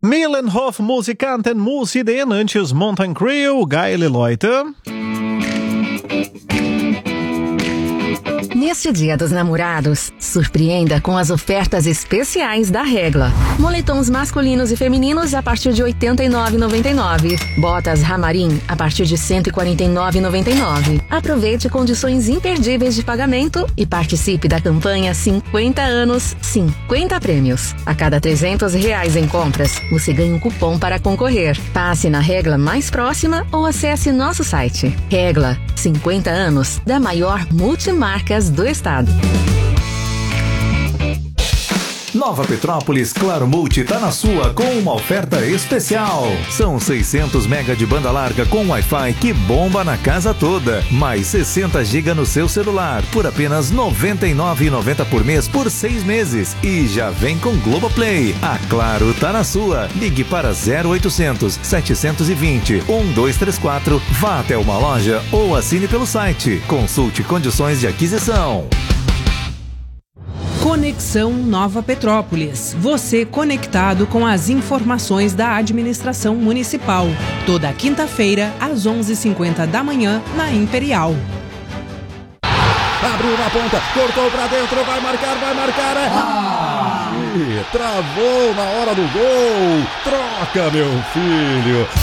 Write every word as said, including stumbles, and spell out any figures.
Millenhof Musikanten Musiden, antes Mountain Crew, Geile Leute. Neste Dia dos Namorados, surpreenda com as ofertas especiais da Regla. Moletons masculinos e femininos a partir de oitenta e nove reais e noventa e nove centavos. Botas Ramarim a partir de cento e quarenta e nove reais e noventa e nove centavos. Aproveite condições imperdíveis de pagamento e participe da campanha cinquenta anos, cinquenta prêmios. A cada trezentos reais em compras, você ganha um cupom para concorrer. Passe na Regla mais próxima ou acesse nosso site. Regla, cinquenta anos da maior multimarcas do estado. Nova Petrópolis Claro Multi tá na sua com uma oferta especial. São seiscentos mega de banda larga com Wi-Fi que bomba na casa toda. Mais sessenta gigas no seu celular por apenas noventa e nove reais e noventa centavos por mês por seis meses. E já vem com Globoplay. A Claro tá na sua. Ligue para zero oitocentos, setecentos e vinte, doze trinta e quatro. Vá até uma loja ou assine pelo site. Consulte condições de aquisição. Conexão Nova Petrópolis. Você conectado com as informações da administração municipal. Toda quinta-feira, às onze e cinquenta da manhã, na Imperial. Abriu na ponta, cortou pra dentro, vai marcar, vai marcar. É... Ah! Ih, travou na hora do gol. Troca, meu filho.